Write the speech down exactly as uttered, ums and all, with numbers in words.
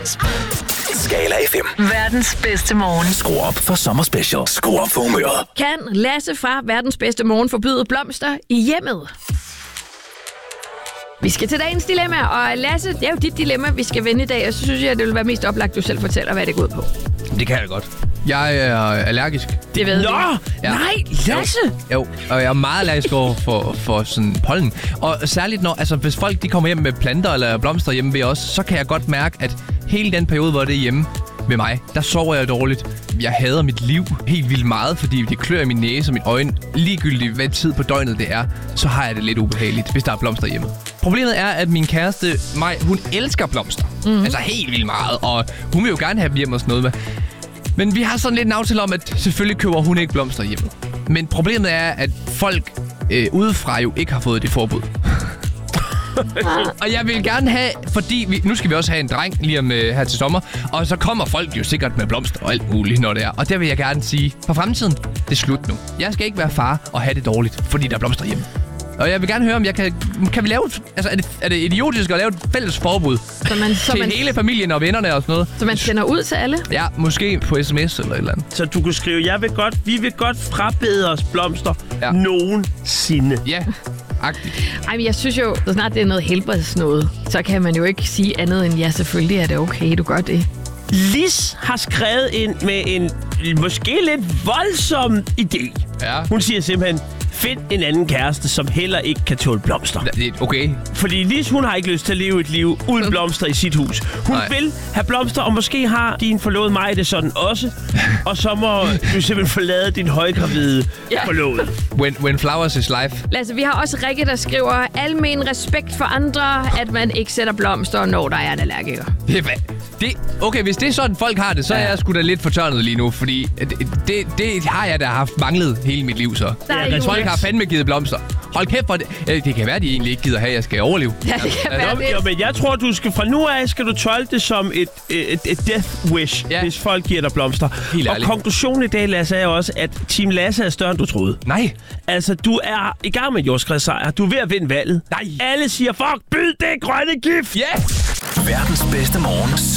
Skala F M. Verdens bedste morgen. Skru op for sommerspecial. Skru op for humøret. Kan Lasse fra Verdens bedste morgen forbyde blomster i hjemmet? Vi skal til dagens dilemma, og Lasse, det er jo dit dilemma, vi skal vende i dag, og så synes jeg, at det vil være mest oplagt, du selv fortæller, hvad det går ud på. Det kan jeg godt. Jeg er allergisk. Det ved Nå, vi. ja. Nej, Lasse! Jo, jo, og jeg er meget allergisk over for, for sådan pollen. Og særligt når, altså hvis folk de kommer hjem med planter eller blomster hjemme ved os, så kan jeg godt mærke, at hele den periode, hvor det er hjemme med mig, der sover jeg dårligt. Jeg hader mit liv helt vildt meget, fordi det klør i min næse og mine øjne. Ligegyldigt hvad tid på døgnet det er, så har jeg det lidt ubehageligt, hvis der er blomster hjemme. Problemet er, at min kæreste, Maj, hun elsker blomster. Mm-hmm. Altså helt vildt meget, og hun vil jo gerne have dem hjemme og sådan noget med. Men vi har sådan lidt en aftale om, at selvfølgelig køber hun ikke blomster hjemme. Men problemet er, at folk øh, udefra jo ikke har fået det forbud. Og jeg vil gerne have, fordi vi, nu skal vi også have en dreng lige om øh, her til sommer, og så kommer folk jo sikkert med blomster og alt muligt, når det er. Og der vil jeg gerne sige, for fremtiden, det er slut nu. Jeg skal ikke være far og have det dårligt, fordi der er blomster hjemme. Og jeg vil gerne høre, om jeg kan... Kan vi lave... Altså, er det, er det idiotisk at lave et fælles forbud? Så man, så til man, hele familien og vennerne og sådan noget? Så man sender ud til alle? Ja, måske på sms eller et eller andet. Så du kunne skrive, jeg vil godt, vi vil godt frabede os blomster Ja. nogensinde. Ja, agtigt. Ej, men jeg synes jo, så snart det er noget helbredsnåde, så kan man jo ikke sige andet end, ja, selvfølgelig er det okay, du gør det. Lis har skrevet ind med en måske lidt voldsom idé. Ja. Hun siger simpelthen, find en anden kæreste, som heller ikke kan tåle blomster. Okay. Fordi Lis, hun har ikke lyst til at leve et liv uden blomster i sit hus. Hun Nej. vil have blomster, og måske har din forlovede mig det sådan også. Og så må du simpelthen forlade din højgravide Ja. forlovede. When, when flowers is life. Lasse, vi har også Rikke, der skriver, almen respekt for andre, at man ikke sætter blomster, når der er en allergiker. Det, er hva- det, okay, hvis det er sådan, folk har det, så er jeg sgu da lidt fortørnet lige nu, fordi det, det, det har jeg da haft manglet hele mit liv, så. Der er Ja, jo folk lidt. har fandme givet blomster. Hold kæft for det. Øh, Det kan være, de egentlig ikke gider have, at jeg skal overleve. Ja, det kan Ja, være Jo, det. jo, men jeg tror, du skal fra nu af skal du tolke det som et, et, et death wish, Ja. ja. hvis folk giver dig blomster. Helt og ærligt. konklusionen i dag, Lasse, er jo også, at Team Lasse er større, end du troede. Nej. Altså, du er i gang med en jordskredssejr. Du er ved at vinde valget. Nej. Alle siger, fuck, byd det grønne gift! Ja! Verdens bedste morgen.